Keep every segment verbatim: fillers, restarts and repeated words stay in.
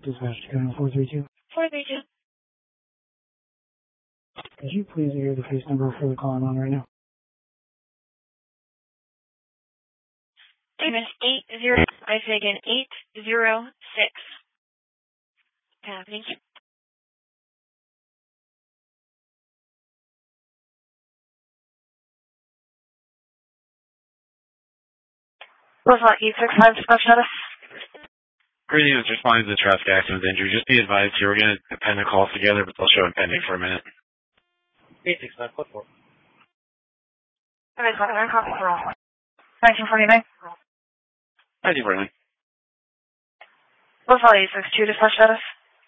Dispatch to four three two. four three two. Could you please hear the case number for the call I'm on right now? Davis eight zero, I say again, eight zero six. Yeah, thank you. What's that, eight six five dispatch status? Great news, responding to the traffic accident injury. Just be advised here, we're going to append the calls together, but they'll show impending for a minute. eight six five, code four. Okay, so I'm calling for all. nineteen forty-nine. nineteen forty-nine. What's that, eight six two dispatch status?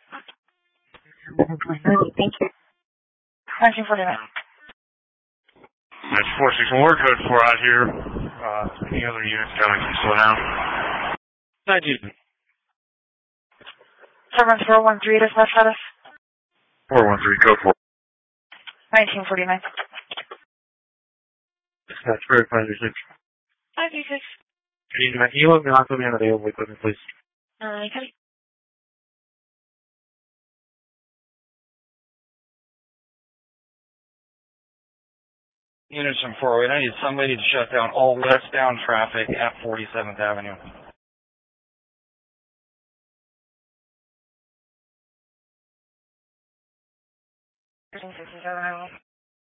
Thank you. nineteen forty-nine. That's four six one, code four out here. Uh, any other units coming from slow down? nineteen. seven four one three dispatch status? four one three, code four. nineteen forty-nine. Dispatch, verify your six. five three six. Can you let me knock me on available equipment, please? Uh, copy. Units from four oh eight, I need somebody to shut down all westbound traffic at forty-seventh Avenue. sixty-seven.